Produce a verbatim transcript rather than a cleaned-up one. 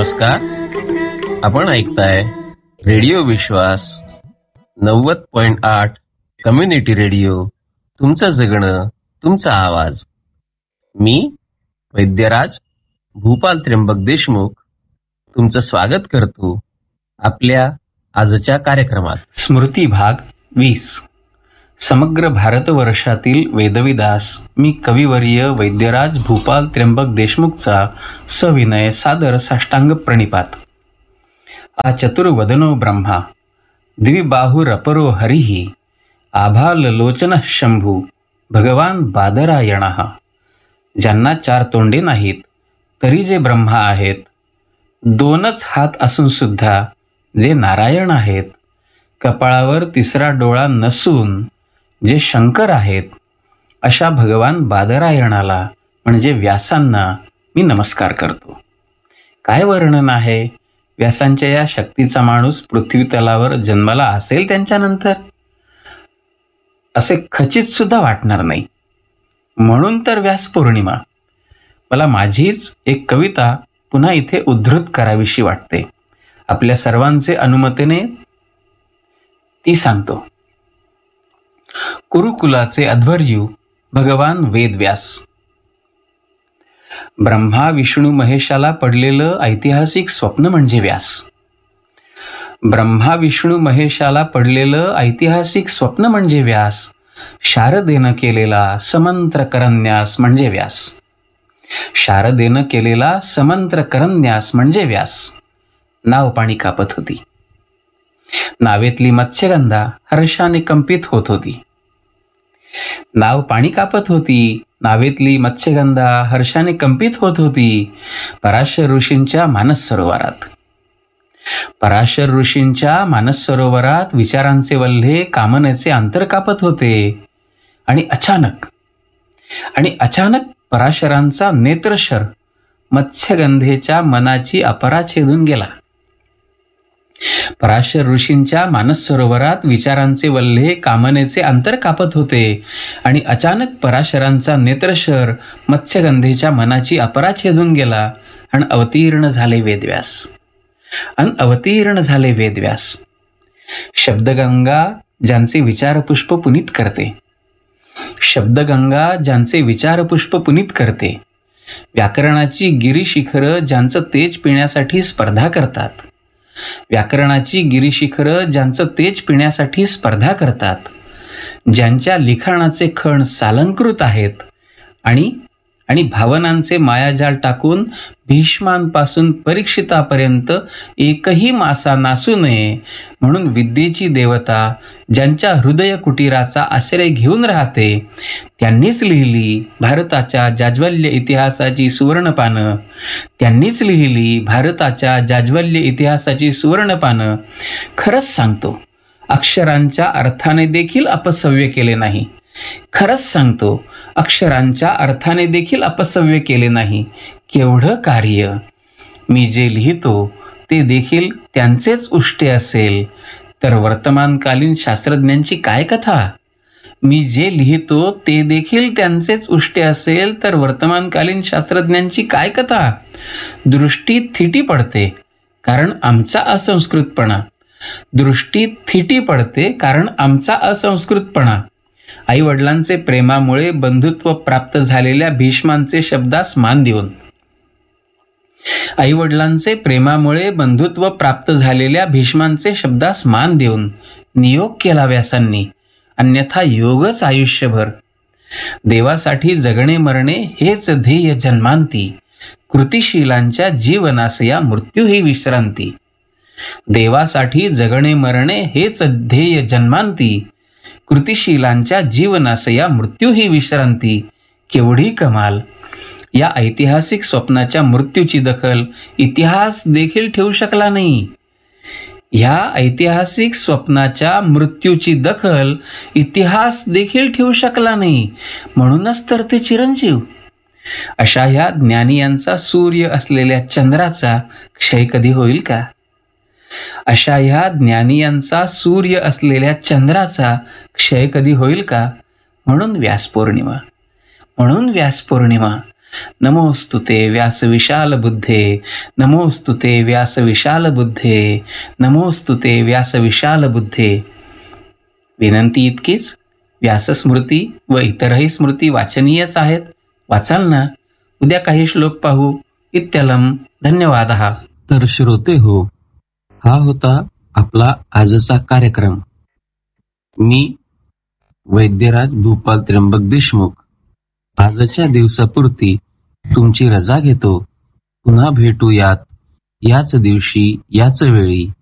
नमस्कार. आपण ऐकताय रेडिओ विश्वास नव्वद पॉइंट आठ कम्युनिटी रेडिओ. तुमचं जगणं तुमचा आवाज. मी वैद्यराज भूपाल त्र्यंबक देशमुख तुमचं स्वागत करतो आपल्या आजच्या कार्यक्रमात. स्मृती भाग वीस. समग्र भारतवर्षातील वेदविदास मी कविवर्य वैद्यराज भूपाल त्र्यंबक देशमुखचा सविनय सादर साष्टांग प्रणिपात. आ चतुर्वदनो ब्रह्मा द्विबाहुरपरो हरिः आभाललोचन शंभू भगवान बादरायणः. ज्यांना चार तोंडे नाहीत तरी जे ब्रह्मा आहेत, दोनच हात असून सुद्धा जे नारायण आहेत, कपाळावर तिसरा डोळा नसून जे शंकर आहेत, अशा भगवान बादरायणाला म्हणजे व्यासांना मी नमस्कार करतो. काय वर्णन आहे व्यासांच्या या शक्तीचा. माणूस पृथ्वी तलावर जन्माला असेल त्यांच्यानंतर असे खचित सुद्धा वाटणार नाही. म्हणून तर व्यास पौर्णिमा. मला माझीच एक कविता पुन्हा इथे उद्धृत करावीशी वाटते. आपल्या सर्वांचे अनुमतीने ती सांगतो. कुरुकुलाचे अध्वर्यू भगवान वेदव्यास. ब्रह्मा विष्णू महेशाला पडलेलं ऐतिहासिक स्वप्न म्हणजे व्यास. ब्रह्मा विष्णू महेशाला पडलेलं ऐतिहासिक स्वप्न म्हणजे व्यास. शारदेनं केलेला समंत्र करन्यास म्हणजे व्यास. शारदेनं केलेला समंत्र करन्यास म्हणजे व्यास. नाव पाणी कापत होती. नावेतली मत्स्यगंधा हर्षाने कंपित होत होती. नाव पाणी कापत होती. नावेतली मत्स्यगंधा हर्षाने कंपित होत होती. पराशर ऋषींच्या मानस सरोवरात. पराशर ऋषींच्या मानस सरोवरात विचारांचे वल्हे कामनेचे अंतर कापत होते. आणि अचानक आणि अचानक पराशरांचा नेत्रशर मत्स्यगंधेच्या मनाची अपरा छेदून गेला. पराशर ऋषींच्या मानस सरोवरात विचारांचे वल्हे कामनेचे अंतर कापत होते आणि अचानक पराशरांचा नेत्रशर मत्स्यगंधेच्या मनाची अपरा छेदून गेला आणि अवतीर्ण झाले वेदव्यास. अन अवतीर्ण झाले वेदव्यास. शब्दगंगा ज्यांचे विचारपुष्प पुनीत करते. शब्दगंगा ज्यांचे विचारपुष्प पुनीत करते. व्याकरणाची गिरीशिखरं ज्यांचं तेज पिण्यासाठी स्पर्धा करतात. व्याकरणाची गिरीशिखरं ज्यांचं तेज पिण्यासाठी स्पर्धा करतात. ज्यांच्या लिखाणाचे खण सालंकृत आहेत आणि आणि भावनांचे मायाजाल टाकून भीष्मांपासून परीक्षितापर्यंत एकही मासा नासू नये म्हणून विद्येची देवता ज्यांच्या हृदय कुटीराचा आश्रय घेऊन राहते, त्यांनीच लिहिली भारताच्या जाज्वल्य इतिहासाची सुवर्णपानं. त्यांनीच लिहिली भारताच्या जाज्वल्य इतिहासाची सुवर्णपानं. खरंच सांगतो, अक्षरांच्या अर्थाने देखील अपसव्य केले नाही. खरंच सांगतो, अक्षरांच्या अर्थाने देखील अपसव्य केले नाही. केवढं कार्य. मी जे लिहितो ते देखील त्यांचेच उष्टे असेल तर वर्तमानकालीन शास्त्रज्ञांची काय कथा. मी जे लिहितो ते देखील त्यांचेच उष्टे असेल तर वर्तमानकालीन शास्त्रज्ञांची काय कथा. दृष्टी थिटी पडते कारण आमचा असंस्कृतपणा. दृष्टी थिटी पडते कारण आमचा असंस्कृतपणा. आई वडिलांचे प्रेमामुळे बंधुत्व प्राप्त झालेल्या भीष्मांचे शब्दास मान देऊन आई वडिलांचे प्रेमामुळे बंधुत्व प्राप्त झालेल्या भीष्मांचे शब्दास मान देऊन नियोग केला व्यासांनी. अन्यथा योगच आयुष्यभर. देवासाठी जगणे मरणे हेच ध्येय जन्मांती. कृतिशीलांच्या जीवनास या मृत्यू ही विश्रांती. देवासाठी जगणे मरणे हेच ध्येय जन्मांती. कृतिशीलांच्या जीवनास या मृत्यू ही विश्रांती. केवढी कमाल. या ऐतिहासिक स्वप्नाच्या मृत्यूची दखल इतिहास देखील ठेवू शकला नाही. ह्या ऐतिहासिक स्वप्नाच्या मृत्यूची दखल इतिहास देखील ठेवू शकला नाही. म्हणूनच तर ते चिरंजीव. अशा ह्या ज्ञानी यांचा सूर्य असलेल्या चंद्राचा क्षय कधी होईल का. अशा ह्या ज्ञानी यांचा सूर्य असलेल्या चंद्राचा क्षय कधी होईल का. म्हणून व्यास पौर्णिमा. म्हणून व्यास पौर्णिमा. नमोस्तुते व्यास विशाल बुद्धे, नमोस्तुते व्यास विशाल बुद्धे, नमोस्तुते व्यास विशाल बुद्धे. विनंती इतकीच, व्यासस्मृती व इतरही स्मृती वाचनीयच आहेत. वाचाल ना? उद्या काही श्लोक पाहू. इत्यलम. धन्यवादः. तर श्रोते हो, हा होता आपला आजचा कार्यक्रम. मी वैद्यराज भूपाल त्र्यंबक देशमुख आजच्या दिवसापुरती तुमची रजा घेतो. पुन्हा भेटूयात याच दिवशी याच वेळी.